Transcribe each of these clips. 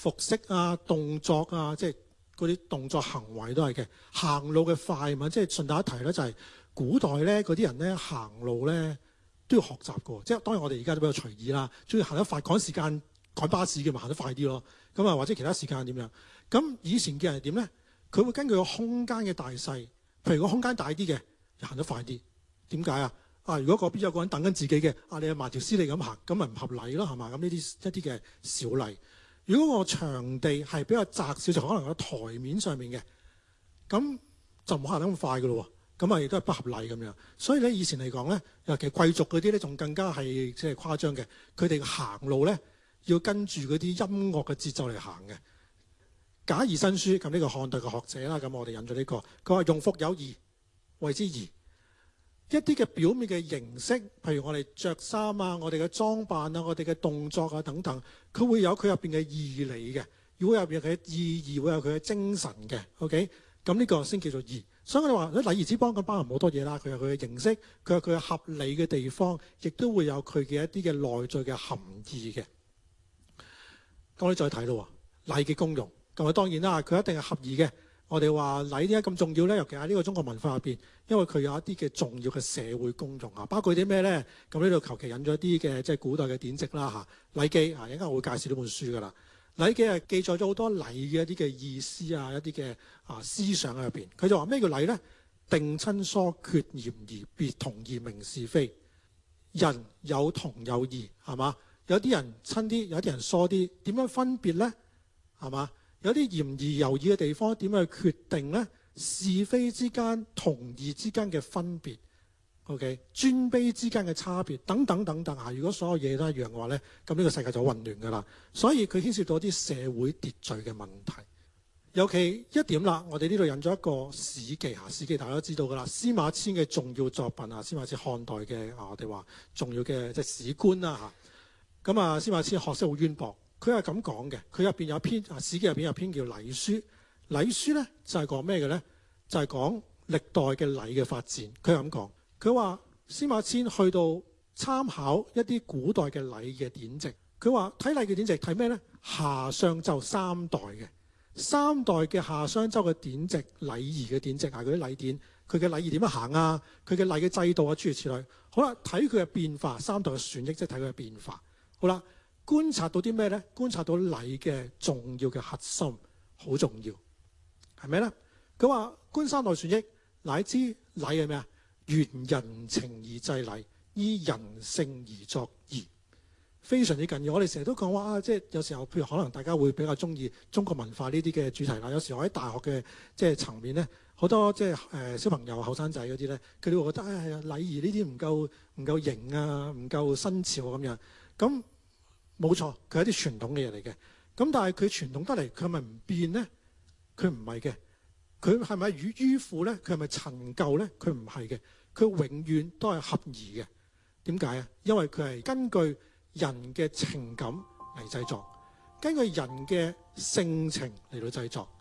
服飾啊、動作啊，即係嗰啲動作行為都係嘅。行路嘅快慢，即係順帶一提咧，就係古代咧嗰啲人咧行路咧都要學習嘅。即係當然我哋而家都比較隨意啦，中意行得快，趕時間趕巴士嘅咪行得快啲咯。咁啊或者其他時間點樣？咁以前嘅人係點咧？佢會根據個空間嘅大細，譬如個空間大啲嘅，就行得快啲。點解啊？如果嗰邊有個人等緊自己嘅，你慢條斯理咁行，咁咪唔合理咯，係嘛？咁呢啲一啲嘅小例。如果個場地係比較窄少少，可能喺台面上面嘅，咁就唔好行得咁快嘅咯喎。咁啊亦都係不合理咁樣。所以咧以前嚟講咧，尤其貴族嗰啲咧，仲更加係即係誇張嘅。佢哋行路咧要跟住嗰啲音樂嘅節奏嚟行嘅。賈誼新書咁呢個漢代嘅學者啦，咁我哋引咗呢個，佢話用服有儀，謂之儀。一啲嘅表面嘅形式，譬如我哋着衫啊、我哋嘅裝扮啊、我哋嘅動作啊等等，佢會有佢入邊嘅義理嘅，會有入邊嘅意義，會有佢嘅精神嘅。OK， 咁呢個先叫做儀。所以我哋話喺禮儀之邦咁包含好多嘢啦，佢有佢嘅形式，佢有佢嘅合理嘅地方，亦都會有佢嘅一啲嘅內在嘅含義嘅。咁我哋再睇咯，禮嘅功用。咁啊當然啦，佢一定係合宜嘅。我哋話禮點解咁重要咧？尤其喺呢個中國文化入邊，因為佢有一啲嘅重要嘅社會功用啊，包括啲咩咧？咁呢度求其引咗一啲嘅即係古代嘅典籍啦嚇，《禮記》啊，一陣間我會介紹呢本書噶啦，《禮記》係記載咗好多禮嘅一啲嘅意思啊，一啲嘅思想喺入邊。佢就話咩叫禮咧？定親疏缺嫌疑，別同異明是非。人有同有異，係嘛？有啲人親啲，有啲人疏啲，點樣分別咧？係嘛？有啲嫌疑猶豫嘅地方，點樣去決定呢？是非之間、同義之間嘅分別 ，OK， 尊卑之間嘅差別，等等等等啊！如果所有嘢都一樣嘅話呢，咁呢個世界就好混亂㗎啦。所以佢牽涉到啲社會秩序嘅問題。尤其一點啦，我哋呢度引咗一個《史記》嚇，《史記》大家都知道㗎啦。司馬遷嘅重要作品啊，司馬遷漢代嘅我哋話重要嘅即係史官啦嚇。咁啊，司馬遷學識好淵博。佢係咁講嘅，佢入邊有篇《史記》入邊有篇叫《禮書》。禮書咧就係講咩嘅咧？就係講歷代嘅禮嘅發展。佢係咁講，佢話司馬遷去到參考一啲古代嘅禮嘅典籍。佢話睇禮嘅典籍睇咩咧？夏商周三代嘅夏商周嘅典籍、禮儀嘅典籍啊，嗰啲禮典，佢嘅禮儀點樣行啊？佢嘅禮嘅制度啊，諸如此類。好啦，睇佢嘅變化，三代嘅損益，即係睇佢嘅變化。好啦。觀察到啲咩呢？觀察到禮嘅重要嘅核心，好重要，係咩呢？佢話觀三代損益，乃知禮係咩啊？沿人情而制禮，依人性而作儀，非常之緊要。我哋成日都講話即係有時候，譬如可能大家會比較中意中國文化呢啲嘅主題啦。有時候喺大學嘅即係層面呢，好多即係小朋友、後生仔嗰啲呢，佢哋會覺得禮儀呢啲唔夠型啊，唔夠新潮咁樣咁。冇錯，佢係一啲傳統嘅嘢嚟嘅。咁但係佢傳統得嚟，佢係咪唔變呢？佢唔係嘅。佢係咪迂腐呢？佢係咪陳舊呢？佢唔係嘅。佢永遠都係合宜嘅。點解啊？因為佢係根據人嘅情感嚟製作，根據人嘅性情嚟到製作。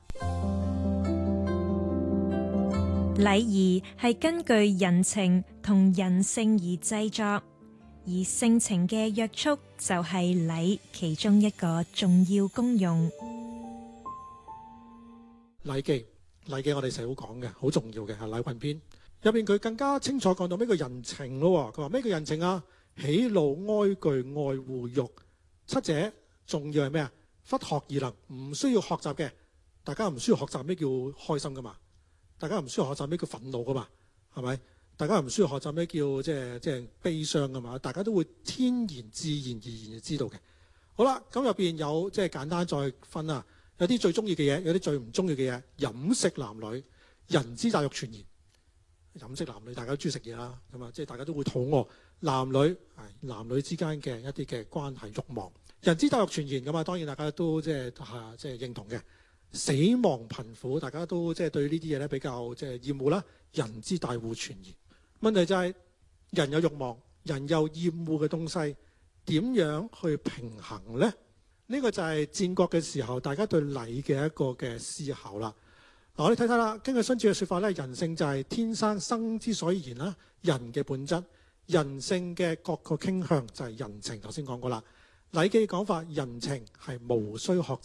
禮儀係根據人情同人性而製作。而性情嘅約束就係禮其中一個重要功用。 禮記我哋成日好講嘅，好重要嘅係禮運篇入邊，佢更加清楚講到咩叫人情咯。佢話咩叫人情啊？喜怒哀懼愛惡欲七者，重要係咩啊？弗學而能，唔需要學習嘅。大家唔需要學習咩叫開心噶嘛？大家唔需要學習咩叫憤怒噶嘛？係咪？大家唔需要學習咩叫即係悲傷㗎嘛？大家都會天然自然而然就知道嘅。好啦，咁入邊有即係簡單再分啦，有啲最中意嘅嘢，有啲最唔中意嘅嘢。飲食男女，人之大欲全然。飲食男女，大家都中意食嘢啦，咁啊，即係大家都會肚餓。男女之間嘅一啲嘅關係慾望，人之大欲全然㗎嘛。當然大家都即係認同嘅。死亡貧苦，大家都即係對呢啲嘢咧比較即係厭惡啦。人之大惡全然。問題就係人有慾望，人有厭惡嘅東西，點樣去平衡呢？呢個就係戰國嘅時候，大家對禮嘅一個嘅思考啦。嗱，我哋睇睇啦。根據荀子嘅説法咧，人性就係天生之所以然啦，人嘅本質，人性嘅各個傾向就係人情。頭先講過啦，《禮記》講法，人情係無需學習